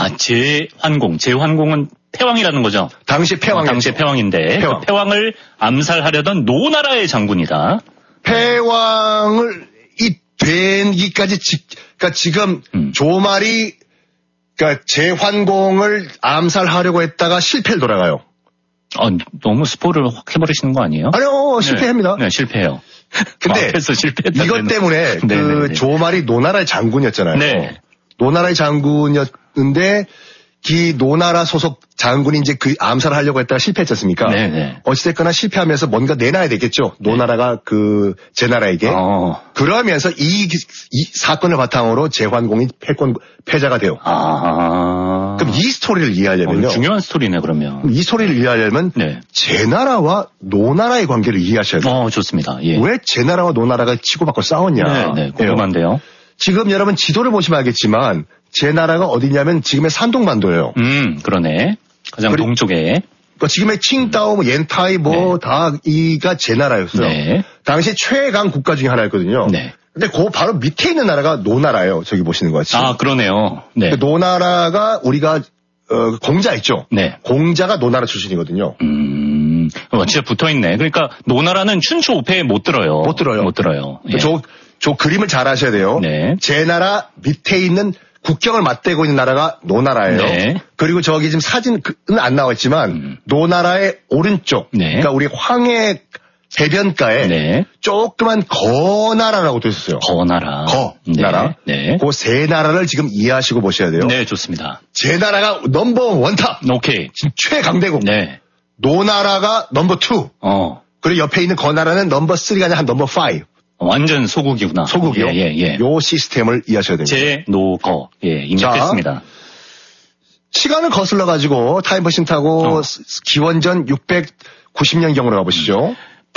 제환공. 제환공은 패왕이라는 거죠. 당시 패왕. 당시 패왕인데 패왕. 그 패왕을 암살하려던 노나라의 장군이다. 패왕을 되기까지 그러니까 지금 조말이 그러니까 제환공을 암살하려고 했다가 실패를 돌아가요. 너무 스포를 확 해버리시는 거 아니에요? 아니요, 실패합니다. 네, 실패해요. 근데 앞에서 실패했다. 이것 때문에 그 조말이 노나라의 장군이었잖아요. 네. 노나라의 장군이었는데 이 노나라 소속 장군이 이제 그 암살을 하려고 했다가 실패했지 않습니까? 네네. 어찌됐거나 실패하면서 뭔가 내놔야 되겠죠. 노나라가 그 제나라에게. 그러면서 이 사건을 바탕으로 제환공이 패자가 돼요. 그럼 이 스토리를 이해하려면요. 중요한 스토리네 그러면. 이 스토리를 이해하려면 제나라와 노나라의 관계를 이해하셔야 돼요. 좋습니다. 예. 왜 제나라와 노나라가 치고받고 싸웠냐. 네, 궁금한데요. 지금 여러분 지도를 보시면 알겠지만 제나라가 어디냐면 지금의 산동반도예요. 그러네. 가장 동쪽에. 그러니까 지금의 칭다오, 옌타이 다이가 제나라였어요. 네. 당시 최강 국가 중에 하나였거든요. 네. 근데 그 바로 밑에 있는 나라가 노나라예요. 저기 보시는 것 같이. 그러네요. 네. 노나라가 우리가 공자 있죠. 네. 공자가 노나라 출신이거든요. 진짜 붙어있네. 그러니까 노나라는 춘추 5패에 못 들어요. 못 들어요. 예. 저 그림을 잘 아셔야 돼요. 네. 제나라 밑에 있는 국경을 맞대고 있는 나라가 노나라예요. 네. 그리고 저기 지금 사진은 안 나와 있지만 노나라의 오른쪽, 그러니까 우리 황해 해변가에 조그만 거나라라고 돼 있었어요. 거나라. 거나라. 네. 그 세 나라를 지금 이해하시고 보셔야 돼요. 네, 좋습니다. 제나라가 넘버 원탑. 오케이. 최강대국. 네. 노나라가 넘버 투. 그리고 옆에 있는 거나라는 넘버 3가 아니라 한 넘버 5. 완전 소국이구나. 소국이요? 예. 요 시스템을 이해하셔야 됩니다. 제노거. 예, 입력했습니다. 시간을 거슬러가지고 타임머신 타고 기원전 690년경으로 가보시죠.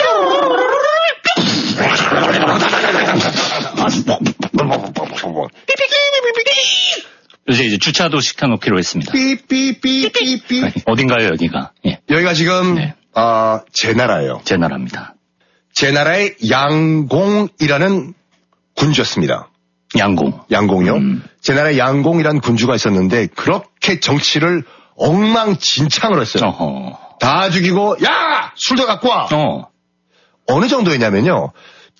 요새 이제 주차도 시켜놓기로 했습니다. 삐삐삐삐삐. 어딘가요, 여기가? 예. 여기가 지금, 제나라예요. 제나라입니다. 제나라의 양공이라는 군주였습니다. 양공이요? 제나라의 양공이라는 군주가 있었는데, 그렇게 정치를 엉망진창으로 했어요. 다 죽이고, 야! 술도 갖고 와! 어느 정도였냐면요,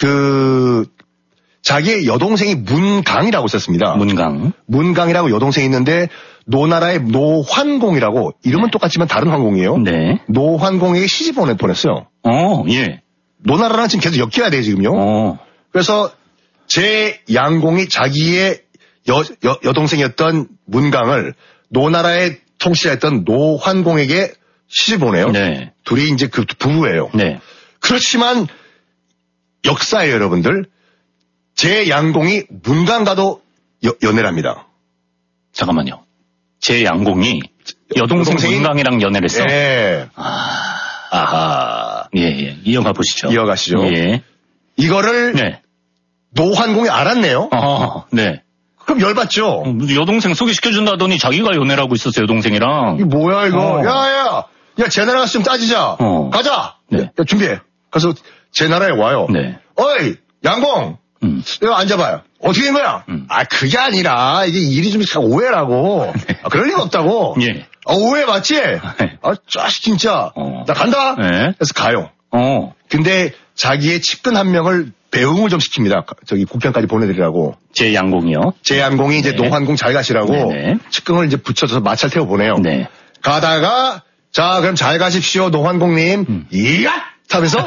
자기의 여동생이 문강이라고 있었습니다. 문강이라고 여동생이 있는데, 노나라의 노환공이라고, 이름은 똑같지만 다른 황공이에요. 네. 노환공에게 시집 보냈어요. 예. 노나라랑 지금 계속 엮여야 돼요, 지금요. 그래서 제 양공이 자기의 여동생이었던 문강을 노나라의 통치자였던 노환공에게 시집 보내요. 네. 둘이 이제 그 부부예요. 네. 그렇지만 역사예요, 여러분들. 제 양공이 문강과도 연애를 합니다. 잠깐만요. 제 양공이 여동생 문강이랑 연애를 했어? 네. 아하. 예. 이어가 보시죠. 이어가시죠. 예. 이거를 노환공이 알았네요. 네. 그럼 열받죠. 여동생 소개시켜준다더니 자기가 연애를 하고 있었어요, 여동생이랑. 이게 뭐야, 이거. 야, 제 나라 가서 좀 따지자. 가자. 네. 야, 준비해. 그래서 제 나라에 와요. 네. 어이, 양공. 내가 앉아봐요. 어떻게 된 거야? 그게 아니라, 이게 일이 좀 오해라고. 그럴 리가 없다고. 예. 오해 맞지? 짜식 진짜. 나 간다. 네. 그래서 가요. 근데 자기의 측근 한 명을 배웅을 좀 시킵니다. 저기 국경까지 보내드리라고. 제 양공이요? 제 양공이 이제 노환공 잘 가시라고 측근을 이제 붙여서 마찰 태워 보내요. 네. 가다가 자 그럼 잘 가십시오 노환공님. 이야! 하면서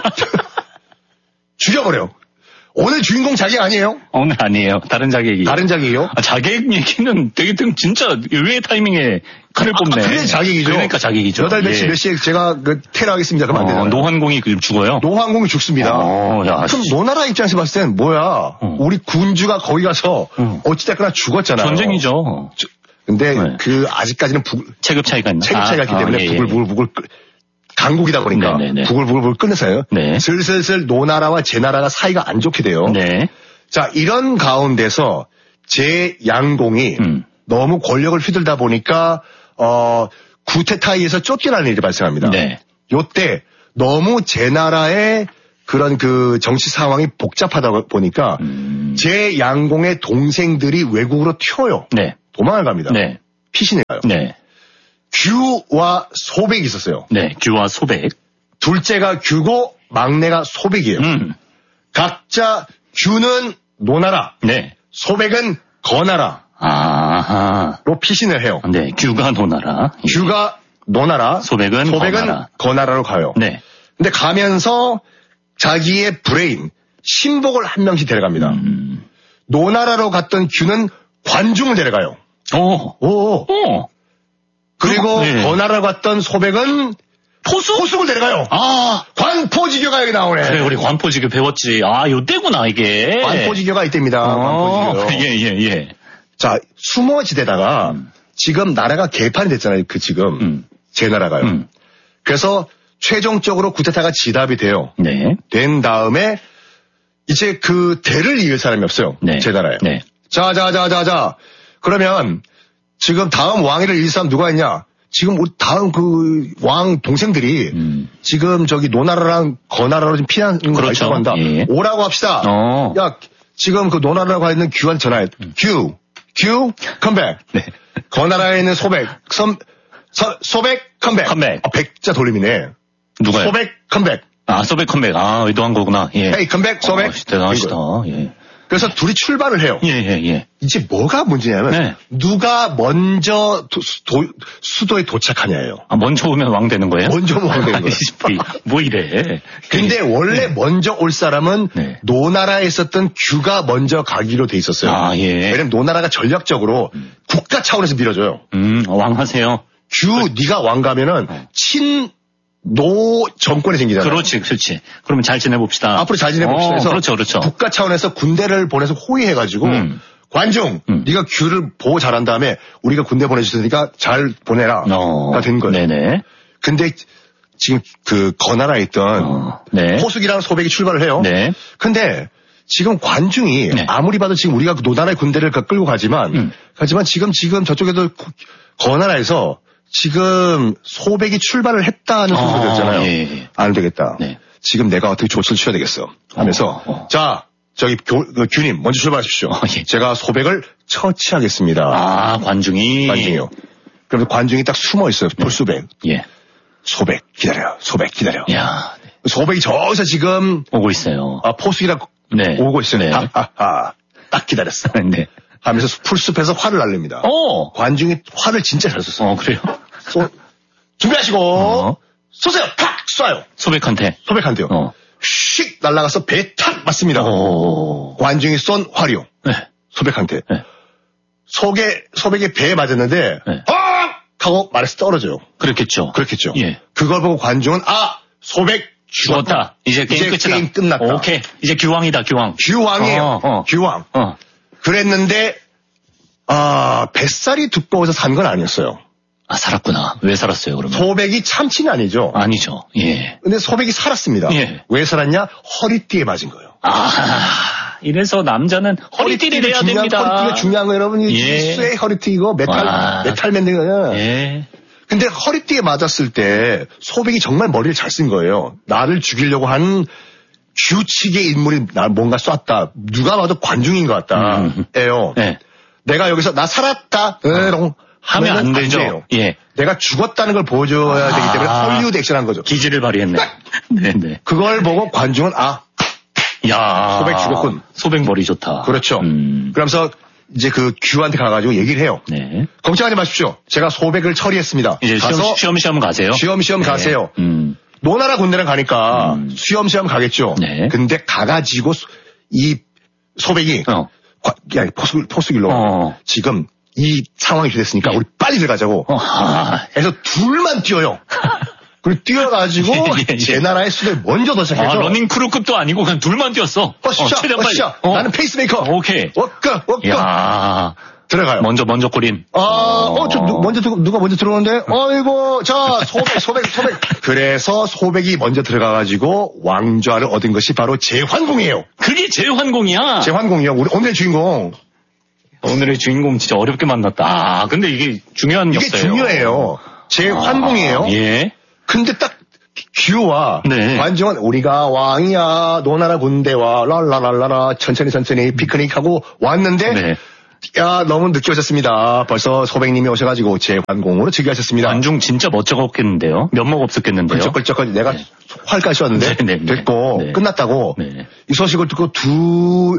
죽여버려. 오늘 주인공 자객 아니에요? 오늘 아니에요. 다른 자객이에요. 다른 자객이요? 자객 얘기는 되게 진짜 의외의 타이밍에 칼을 뽑네. 그래 자객이죠. 그러니까 자객이죠. 몇 달 몇 시에 제가 테러하겠습니다. 그러면 안 되잖아요. 노환공이 죽어요? 노환공이 죽습니다. 그럼 노나라 입장에서 봤을 땐 뭐야? 우리 군주가 거기 가서 어찌됐거나 죽었잖아요. 전쟁이죠. 근데 그 아직까지는 체급 차이가 있나? 체급 차이가 있기 때문에 부글부글 강국이다 보니까 부글부글 끓여서요. 네. 슬슬 노나라와 제나라가 사이가 안 좋게 돼요. 네. 자 이런 가운데서 제 양공이 너무 권력을 휘둘다 보니까 구테타이에서 쫓겨나는 일이 발생합니다. 네. 요때 너무 제나라의 그런 그 정치 상황이 복잡하다 보니까 제 양공의 동생들이 외국으로 튀어요. 네. 도망을 갑니다. 네. 피신해 가요. 네. 규와 소백이 있었어요. 네, 규와 소백. 둘째가 규고 막내가 소백이에요. 각자 규는 노나라, 네. 소백은 거나라. 로 피신을 해요. 네, 규가 노나라. 규가 노나라, 소백은 거나라. 거나라로 가요. 네. 근데 가면서 자기의 브레인, 신복을 한 명씩 데려갑니다. 노나라로 갔던 규는 관중을 데려가요. 그리고 네. 거나라로 갔던 소백은 포숙을 데려가요. 관포지교가 여기 나오네. 그래, 우리 관포지교 배웠지. 요때구나, 이게. 관포지교가 이때입니다. 관포지교. 예. 자, 수모지대다가 지금 나라가 개판이 됐잖아요. 지금. 제 나라가요. 그래서 최종적으로 쿠데타가 지답이 돼요. 네. 된 다음에 이제 그 대를 이을 사람이 없어요. 네. 제 나라에. 네. 자. 그러면 지금 다음 왕위를 이을 사람 누가 있냐? 지금 다음 그 왕 동생들이 지금 저기 노나라랑 거나라로 지금 피난 거 있다고 한다. 예. 오라고 합시다. 야, 지금 그 노나라라고 가 있는 규한테 전화해. 규, 컴백. 네. 거나라에 있는 소백, 소백, 컴백. 백자 돌림이네. 누가요? 소백, 컴백. 소백 컴백. 의도한 거구나. 예. 헤이, 컴백, 소백. 대단하시다. 예. 그래서 둘이 출발을 해요. 예. 이제 뭐가 문제냐면, 네. 누가 먼저 수도에 도착하냐예요. 먼저 오면 왕 되는 거예요? 먼저 오면 왕 되는 거예요. 뭐 이래. 근데 원래 먼저 올 사람은 네. 노나라에 있었던 규가 먼저 가기로 돼 있었어요. 예. 왜냐면 노나라가 전략적으로 국가 차원에서 밀어줘요. 왕 하세요. 규, 네가 왕 가면은 친노 정권이 생기잖아요. 그렇지. 그러면 잘 지내봅시다. 앞으로 잘 지내봅시다 해서 그렇죠. 국가 차원에서 군대를 보내서 호위해가지고 관중, 네가 규를 보호 잘한 다음에 우리가 군대 보내줬으니까 잘 보내라가 된 거예요. 네네. 근데 지금 그 거나라에 있던 네. 포숙이랑 소백이 출발을 해요. 네. 근데 지금 관중이 네. 아무리 봐도 지금 우리가 노나라의 군대를 끌고 가지만 지금 저쪽에도 거나라에서 지금 소백이 출발을 했다는 소리가 들었잖아요. 예. 안 되겠다. 네. 지금 내가 어떻게 조치를 취해야 되겠어. 하면서 자, 저기 규님 먼저 출발하십시오. 예. 제가 소백을 처치하겠습니다. 관중이요. 그래서 관중이 딱 숨어 있어요. 풀수백. 예. 소백 기다려. 야. 네. 소백이 저기서 지금 오고 있어요. 포수기랑 네. 오고 있어요. 네. 딱 기다렸어. 네. 하면서 풀숲에서 활을 날립니다. 관중이 활을 진짜 잘 쐈어요. 그래요? 준비하시고 쏘세요. 팍 쏴요. 소백한테요. 휙 날아가서 배에 탁 맞습니다. 관중이 쏜 활이요. 네. 소백한테. 네. 소백이 배에 맞았는데 하고 말에서 떨어져요. 그렇겠죠. 예. 그걸 보고 관중은 소백 죽었다. 이제 게임 끝이다. 게임 끝났다. 오케이. 이제 규왕이다. 규왕이에요. 규왕. 그랬는데 뱃살이 두꺼워서 산 건 아니었어요. 살았구나. 왜 살았어요, 그러면? 소백이 참치는 아니죠. 아니죠. 예. 근데 소백이 살았습니다. 예. 왜 살았냐? 허리띠에 맞은 거예요. 이래서 남자는 허리띠를 해야 됩니다. 허리띠가 중요한 거예요, 여러분. 쇠 허리띠 이거 메탈 맨딩 거예요. 예. 근데 허리띠에 맞았을 때 소백이 정말 머리를 잘 쓴 거예요. 나를 죽이려고 한 규칙의 인물이 나 뭔가 쐈다. 누가 봐도 관중인 것 같다. 에요. 네. 내가 여기서 나 살았다. 하면 안 되죠. 예. 내가 죽었다는 걸 보여줘야 되기 때문에 헐리우드 액션한 거죠. 기지를 발휘했네. 네네. 그걸 보고 관중은 소백 죽었군. 소백 머리 좋다. 그렇죠. 그러면서 이제 그 규한테 가가지고 얘기를 해요. 네. 걱정하지 마십시오. 제가 소백을 처리했습니다. 이제 시험시험 가세요. 시험시험 네. 가세요. 노나라 군대랑 가니까 시험시험 가겠죠. 네. 근데 가가지고 이 소백이 포수길로 지금 이 상황이 됐으니까 우리 빨리 들어가자고 해서 둘만 뛰어요. 그리고 뛰어가지고 제 나라의 수도에 먼저 도착했죠. 러닝 크루급도 아니고 그냥 둘만 뛰었어. 최대한 빨리. 나는 페이스메이커. 오케이. 워커. 들어가요. 먼저 꼬린. 누가 먼저 들어오는데? 아이고, 자, 소백. 그래서 소백이 먼저 들어가가지고 왕좌를 얻은 것이 바로 제환공이에요. 그게 제환공이야? 제환공이요. 우리 오늘의 주인공. 오늘의 주인공 진짜 어렵게 만났다. 근데 이게 중요한 역사예요. 이게 중요해요. 제환공이에요. 예. 근데 딱 규와 관중은 우리가 왕이야. 노나라 군대와 랄라랄라라 천천히 피크닉하고 왔는데 야, 너무 늦게 오셨습니다. 벌써 소백님이 오셔가지고 제환공으로 즉위하셨습니다. 관중 진짜 멋쩍었겠는데요. 면목 없었겠는데요. 껄쩍껄쩍 내가 네. 활까지 씌웠는데 네. 됐고 네. 끝났다고 네. 이 소식을 듣고 두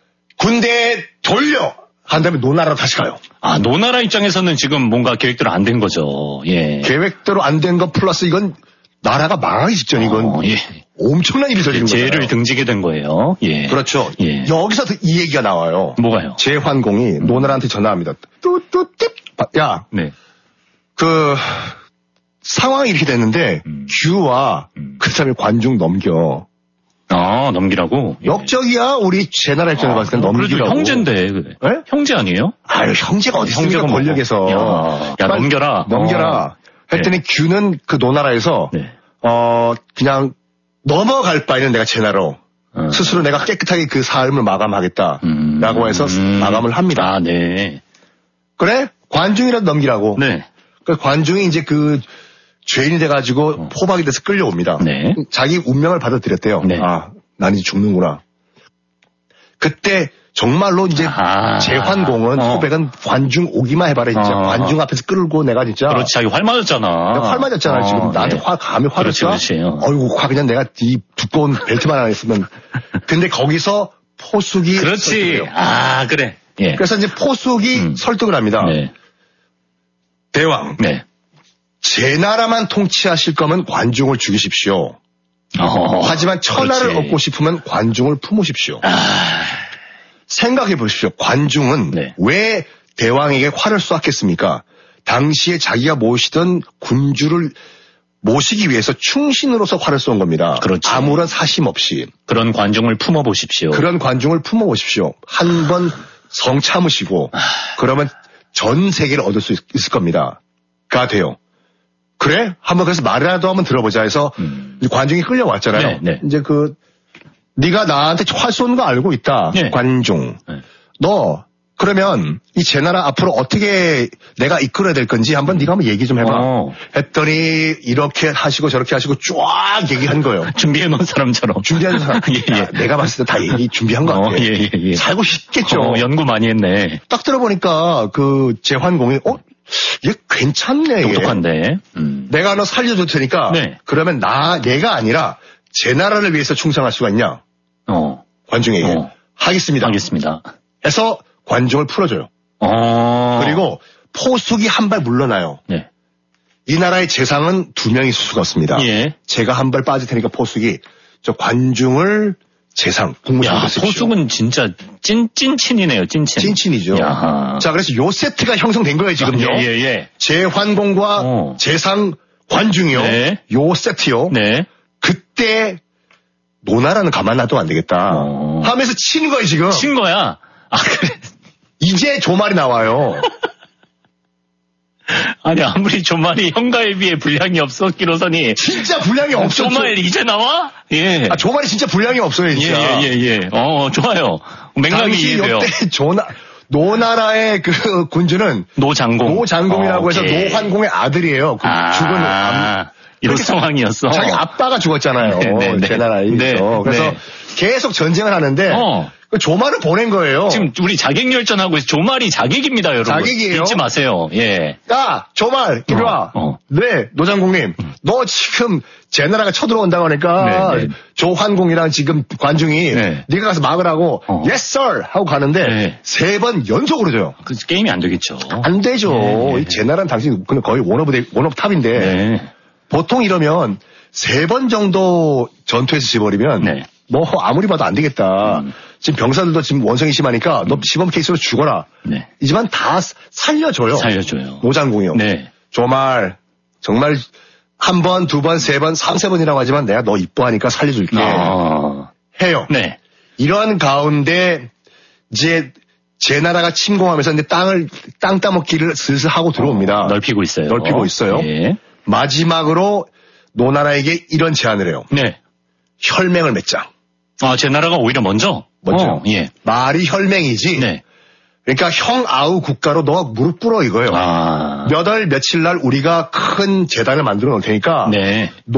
군데 돌려 한 다음에 노나라로 다시 가요. 아, 노나라 입장에서는 지금 뭔가 계획대로 안 된 거죠. 예. 계획대로 안 된 것 플러스 이건 나라가 망하기 직전 이건 예. 엄청난 일이 저지른 거예요. 죄를 등지게 된 거예요. 예. 그렇죠. 예. 여기서 이 얘기가 나와요. 뭐가요? 제환공이 노나라한테 전화합니다. 뚜뚜띠. 야, 네. 그 상황이 이렇게 됐는데 규와 그다음에 관중 넘겨. 아, 넘기라고? 예. 역적이야 우리 제나라 입장에 봤을 땐 넘기라고. 그래도 형제인데. 그래. 네? 형제 아니에요? 아유 형제가 어디 있습니까 형제가 권력에서. 야, 넘겨라. 넘겨라. 했더니 규는 그 노나라에서 네. 그냥 넘어갈 바에는 내가 제나라로 스스로 내가 깨끗하게 그 삶을 마감하겠다라고 해서 마감을 합니다. 아, 네. 그래? 관중이라도 넘기라고. 네. 그 관중이 이제 그 죄인이 돼가지고 포박이 돼서 끌려옵니다. 네. 자기 운명을 받아들였대요. 네. 아, 난 이제 죽는구나. 그때 정말로 이제 제환공은 포백은 관중 오기만 해봐라 진짜. 관중 앞에서 끌고 내가 진짜. 그렇지, 자기 활 맞았잖아. 활 맞았잖아. 지금 나한테 네. 감히 화를 쏴? 그렇지. 어이구, 그냥 내가 이 두꺼운 벨트만 안 했으면. 근데 거기서 포숙이. 그렇지. 아, 그래. 예. 그래서 이제 포숙이 설득을 합니다. 네. 대왕. 네. 제 나라만 통치하실 거면 관중을 죽이십시오. 하지만 천하를 얻고 싶으면 관중을 품으십시오. 생각해 보십시오. 관중은 네. 왜 대왕에게 활을 쏘았겠습니까? 당시에 자기가 모시던 군주를 모시기 위해서 충신으로서 활을 쏜 겁니다. 그렇지. 아무런 사심 없이. 그런 관중을 품어보십시오. 그런 관중을 품어보십시오. 한 번 성 참으시고 그러면 전 세계를 얻을 수 있을 겁니다. 가 돼요. 그래? 한번 그래서 말이라도 한번 들어보자 해서 관중이 끌려왔잖아요. 네, 네. 이제 네가 나한테 활 쏘는 거 알고 있다. 네. 관중. 네. 너 그러면 이 제나라 앞으로 어떻게 내가 이끌어야 될 건지 한번 네가 한번 얘기 좀 해봐. 했더니 이렇게 하시고 저렇게 하시고 쫙 얘기한 거예요. 준비해놓은 사람처럼. 준비한 사람. 예. 내가 봤을 때 다 얘기 준비한 것 같아. 예. 살고 싶겠죠. 연구 많이 했네. 딱 들어보니까 그 제환공이 얘 괜찮네. 똑똑한데. 내가 너 살려줄 테니까. 네. 그러면 내가 아니라 제 나라를 위해서 충성할 수가 있냐? 관중에게. 하겠습니다. 해서 관중을 풀어줘요. 그리고 포숙이 한 발 물러나요. 네. 이 나라의 재상은 2명이 수가 없습니다. 예. 제가 한 발 빠질 테니까 포숙이 저 관중을 재상 국무장관 하십시오. 포숙은 진짜 찐친이네요. 찐친이죠. 야하. 자, 그래서 요 세트가 형성된 거예요 지금요. 예. 제환공과 재상 관중이요. 네. 요 세트요. 네. 그때 노나라는 가만 놔도 안 되겠다. 하면서 친 거예요 지금. 친 거야. 아 그래. 이제 조말이 나와요. 아니 아무리 조말이 형가에 비해 분량이 없었기로서니 진짜 분량이 없었죠. 조말 이제 나와? 예. 조말이 진짜 분량이 없어요 진짜. 예. 좋아요. 맥락이 이해돼요. 당시 이때 노나라의 그 군주는 노장공이라고 해서 노환공의 아들이에요. 죽은 이런 상황이었어. 자기 아빠가 죽었잖아요. 제 나라에서. 그래서 계속 전쟁을 하는데 그 조말을 보낸 거예요. 지금 우리 자객 열전하고 있어요. 조말이 자객입니다, 여러분. 자객이에요. 잊지 마세요. 예. 야, 조말, 이리 와. 네, 노장공님. 너 지금 제 나라가 쳐들어온다고 하니까 조환공이랑 지금 관중이 네가 가서 막으라고 Yes, sir! 하고 가는데 3번 연속으로 져요. 그 게임이 안 되겠죠. 안 되죠. 제 나라는 당신 거의 원오브 탑인데 보통 이러면 3번 정도 전투에서 지버리면 너 아무리 봐도 안 되겠다. 지금 병사들도 지금 원성이 심하니까 너 시범 케이스로 죽어라. 이지만 다 살려줘요. 노장공이요. 정말 한 번, 2번, 3번, 3세번이라고 하지만 내가 너 이뻐하니까 살려줄게. 해요. 이런 가운데 이제 제 나라가 침공하면서 이제 땅 따먹기를 슬슬 하고 들어옵니다. 넓히고 있어요. 마지막으로 노나라에게 이런 제안을 해요. 혈맹을 맺자. 제 나라가 오히려 먼저? 말이 혈맹이지. 그러니까 형아우 국가로 너가 무릎 꿇어 이거예요. 몇 월 며칠 날 우리가 큰 재단을 만들어 놓을 테니까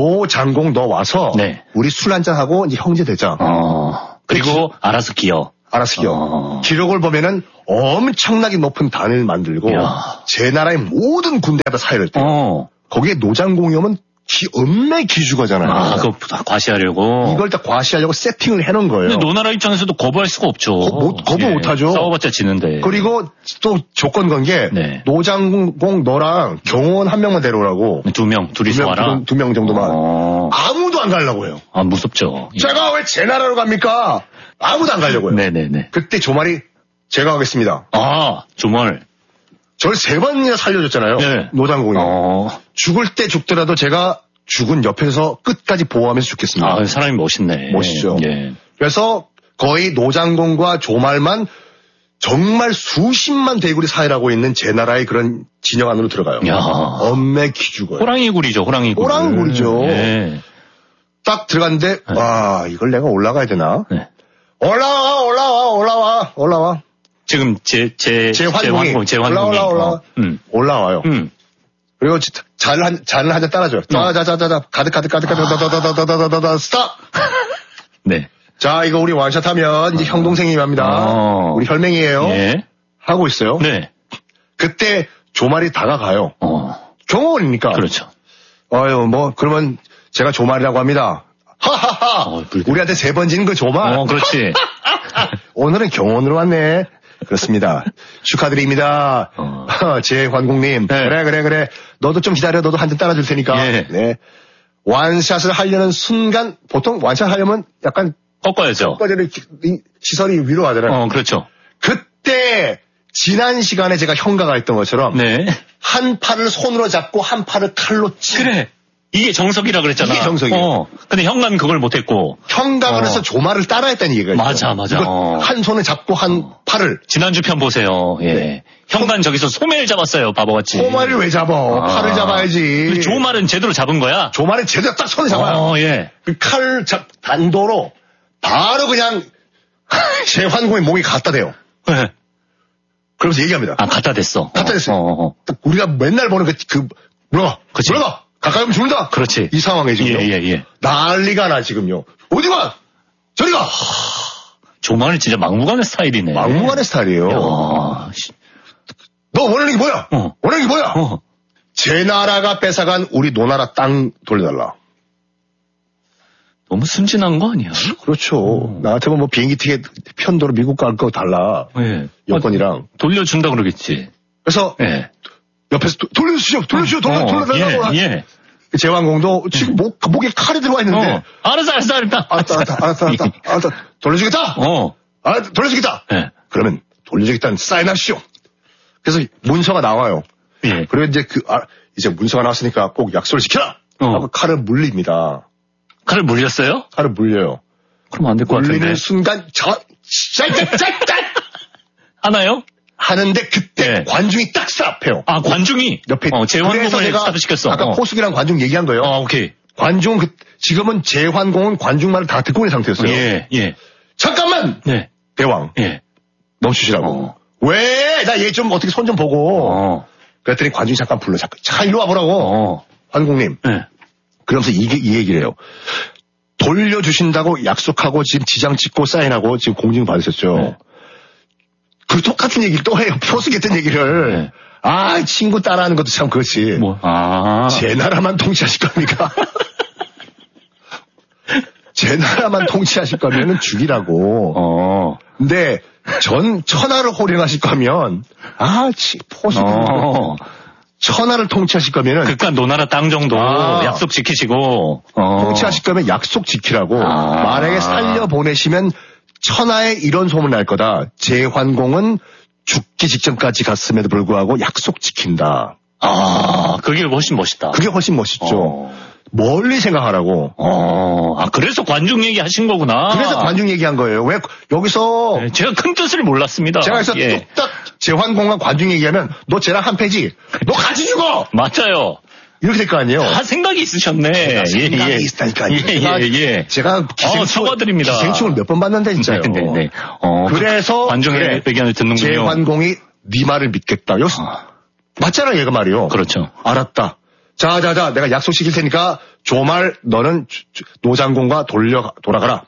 노장공 너 와서 우리 술 한잔 하고 이제 형제 되자. 그리고 알아서 기어. 알았어요. 기록을 보면은 엄청나게 높은 단을 만들고 제 나라의 모든 군대에다 사회를 떼요. 거기에 노장공이 오면 엄매 기주가잖아요. 그거 다 과시하려고. 이걸 다 과시하려고 세팅을 해놓은 거예요. 근데 노나라 입장에서도 거부할 수가 없죠. 거부 못하죠. 싸워봤자 지는데. 그리고 또 조건 건 게 노장공 너랑 경호원 한 명만 데려오라고. 둘이서 와라. 두 명 정도만. 아무도 안 가려고 해요. 무섭죠. 제가 왜 제 나라로 갑니까? 아무도 안 가려고요. 네네네. 그때 조말이 제가 하겠습니다. 조말. 저를 3번이나 살려줬잖아요. 네. 노장공이. 죽을 때 죽더라도 제가 죽은 옆에서 끝까지 보호하면서 죽겠습니다. 사람이 멋있네. 멋있죠. 예. 그래서 거의 노장공과 조말만 정말 수십만 대군이 사회하고 있는 제 나라의 그런 진영 안으로 들어가요. 엄매 기죽어요. 호랑이굴이죠, 호랑이굴. 호랑이굴이죠. 네. 딱 들어갔는데, 이걸 내가 올라가야 되나? 네. 올라와. 지금 제환공이 올라와요. 그리고 잔을 한 잔 따라줘요. 자자자자 가득 스탑. 네. 자 이거 우리 원샷하면 이제 형 동생이 합니다. 우리 혈맹이에요. 예. 하고 있어요. 네. 그때 조말이 다가가요. 경호원이니까. 그렇죠. 그러면 제가 조말이라고 합니다. 하하하. 우리한테 3번 지는 그 조말. 그렇지. 오늘은 경호원으로 왔네. 그렇습니다. 축하드립니다. 제환공님. 네. 그래. 너도 좀 기다려. 너도 한 잔 따라줄 테니까. 예. 네. 완샷을 하려는 순간, 보통 완샷 하려면 약간 꺾어야죠. 시선이 위로 가잖아요. 그렇죠. 그때 지난 시간에 제가 형가가 했던 것처럼 네. 한 팔을 손으로 잡고 한 팔을 칼로 그래. 이게 정석이라 그랬잖아. 이게 정석이에요. 근데 형간 그걸 못했고. 형가가 그래서 조말을 따라했다는 얘기가 있어요. 맞아. 한 손을 잡고 한 팔을. 지난주 편 보세요. 예. 네. 형간 저기서 소매를 잡았어요. 바보같이. 소말을 왜 잡아? 팔을 잡아야지. 조말은 제대로 잡은 거야? 조말은 제대로 딱 손을 잡아요. 예. 그 칼 단도로 바로 그냥 제환공의 목에 갖다 대요. 네. 그러면서 얘기합니다. 갖다 댔어. 갖다 댔어요. 우리가 맨날 보는 물어봐. 가까이 오면 죽는다. 그렇지. 이 상황에 지금. 예. 난리가 나 지금요. 어디 가? 저리 가. 조말은 진짜 막무가내 스타일이네. 막무가내 스타일이에요. 너 원하는 게 뭐야? 원하는 게 뭐야? 제 나라가 뺏어간 우리 노나라 땅 돌려달라. 너무 순진한 거 아니야? 그렇죠. 나한테 뭐 비행기 티켓 편도로 미국 갈 거 달라. 예. 여권이랑. 돌려준다 그러겠지. 그래서 옆에서 돌려주시오. 돌려달라고. 예. 제왕공도 지금 목에 칼이 들어와 있는데. 알았어. 알았다. 돌려주겠다. 돌려주겠다. 예. 그러면 돌려주겠다는 사인하시오. 그래서 문서가 나와요. 예. 그리고 이제 문서가 나왔으니까 꼭 약속을 지켜라. 하고 칼을 물립니다. 칼을 물렸어요? 칼을 물려요. 그럼 안 될 것 같은데. 물리는 순간 짤! 하나요? 하는데 그때 관중이 딱 스탑해요. 관중이? 옆에. 제환공을 스탑시켰어. 아까 포수기랑 관중 얘기한 거예요. 오케이. 관중은 지금은 제환공은 관중 말을 다 듣고 있는 상태였어요. 예. 잠깐만! 네. 대왕. 멈추시라고. 왜? 나 얘 좀 어떻게 손 좀 보고. 그랬더니 관중이 잠깐 불러. 잠깐 이리 와보라고. 환공님. 그러면서 이 얘기를 해요. 돌려주신다고 약속하고 지금 지장 찍고 사인하고 지금 공증 받으셨죠. 그 똑같은 얘기를 또 해요. 포수기 했던 얘기를. 친구 따라하는 것도 참 그렇지. 제 나라만 통치하실 겁니까? 제 나라만 통치하실 거면은 죽이라고. 근데 천하를 호령하실 거면 포수기. 천하를 통치하실 거면은. 그러니까 노나라 땅 정도 약속 지키시고. 통치하실 거면 약속 지키라고. 만약에 살려보내시면 천하에 이런 소문 날 거다. 제환공은 죽기 직전까지 갔음에도 불구하고 약속 지킨다. 그게 훨씬 멋있다. 그게 훨씬 멋있죠. 멀리 생각하라고. 그래서 관중 얘기 하신 거구나. 그래서 관중 얘기한 거예요. 왜, 여기서. 제가 큰 뜻을 몰랐습니다. 제가 그래서 뚝딱 제환공과 관중 얘기하면, 너 쟤랑 한 패지? 너 같이 죽어! 맞아요. 이렇게 될 거 아니에요? 생각이 있으셨네. 생각이 있다니까요. 제가 사과드립니다. 기생충을 몇 번 봤는데, 진짜요. 네. 그래서. 관중의 의견을 듣는군요. 제환공이 네 말을 믿겠다. 맞잖아, 얘가 말이요. 그렇죠. 알았다. 자, 내가 약속 시킬 테니까 조말 너는 노장공과 돌아가라.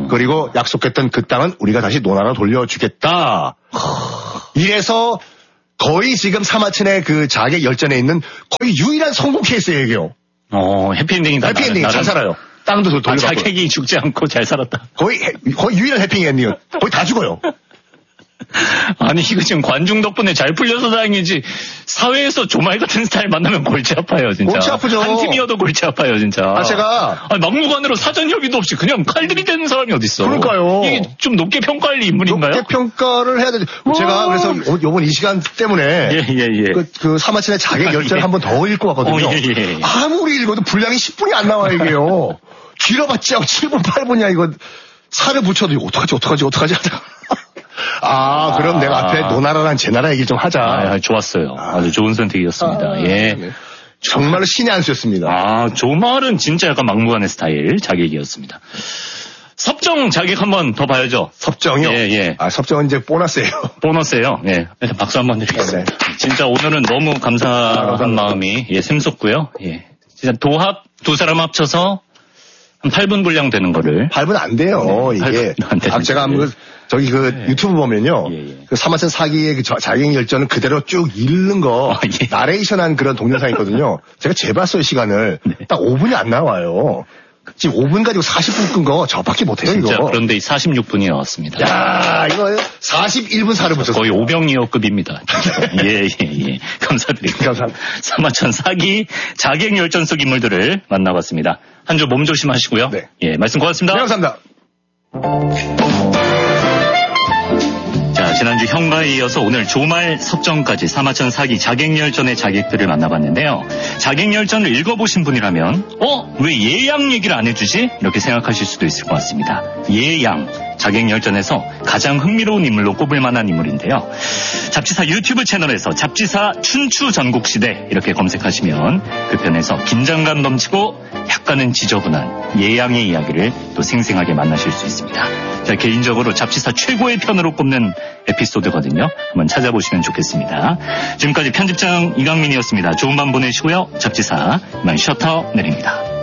그리고 약속했던 그 땅은 우리가 다시 노나라 돌려주겠다. 이래서 거의 지금 사마천의 그 자객 열전에 있는 거의 유일한 성공 케이스예요, 이게요. 해피엔딩이다. 해피엔딩 잘 살아요. 땅도 돌려받고. 자객이 죽지 않고 잘 살았다. 거의 유일한 해피엔딩이에요. 거의 다 죽어요. 아니 이거 지금 관중 덕분에 잘 풀려서 다행이지 사회에서 조말 같은 스타일 만나면 골치 아파요 진짜. 골치 아프죠. 한 팀이어도 골치 아파요 진짜. 제가 막무가내로 사전 협의도 없이 그냥 칼들이 되는 사람이 어딨어. 그러니까요. 이게 좀 높게 평가할 인물인가요? 높게 평가를 해야 되죠. 제가 그래서 요번 이 시간 때문에 그 사마천의 자객 열전을 한 번 더 읽고 왔거든요. 아무리 읽어도 분량이 10분이 안 나와요 이게요. 길어봤자 7분 8분이야 이거. 살을 붙여도 어떡하지 하자. 그럼 내가 앞에 노나라랑 제나라 얘기 좀 하자. 좋았어요. 아주 좋은 선택이었습니다. 예. 네. 정말로 신의 한 수였습니다. 조말은 진짜 약간 막무가내 스타일 자객이었습니다. 섭정 자객 한번 더 봐야죠. 섭정이요? 예. 섭정은 이제 보너스예요. 보너스예요. 예. 일단 박수 한번 드리겠습니다. 네. 진짜 오늘은 너무 감사한 마음이 샘솟고요. 예. 진짜 도합 두 사람 합쳐서 한 8분 분량 되는 거를. 8분 안 돼요, 이게. 제가 유튜브 보면요. 그 사마천 사기의 그 자객 열전은 그대로 쭉 읽는 거, 나레이션한 그런 동영상이 있거든요. 제가 재봤어요, 시간을. 딱 5분이 안 나와요. 지금 5분 가지고 40분 끈 거 저밖에 못해요, 진짜, 이거. 그런데 46분이 나왔습니다. 야, 이거 41분 살을 붙였어요. 거의 오병이어급입니다. 예. 감사드립니다. 감사합니다. 사마천 사기 자객 열전 속 인물들을 만나봤습니다. 한 주 몸 조심하시고요. 네. 예, 말씀 고맙습니다. 네, 감사합니다. 자, 지난주 형가에 이어서 오늘 조말 섭정까지 사마천 사기 자객열전의 자객들을 만나봤는데요. 자객열전을 읽어보신 분이라면 왜 예양 얘기를 안 해주지? 이렇게 생각하실 수도 있을 것 같습니다. 예양, 자객열전에서 가장 흥미로운 인물로 꼽을 만한 인물인데요. 잡지사 유튜브 채널에서 잡지사 춘추 전국시대 이렇게 검색하시면 그 편에서 긴장감 넘치고 약간은 지저분한 예양의 이야기를 또 생생하게 만나실 수 있습니다. 자, 개인적으로 잡지사 최고의 편으로 꼽는 에피소드거든요. 한번 찾아보시면 좋겠습니다. 지금까지 편집장 이강민이었습니다. 좋은 밤 보내시고요. 잡지사 이만 셔터 내립니다.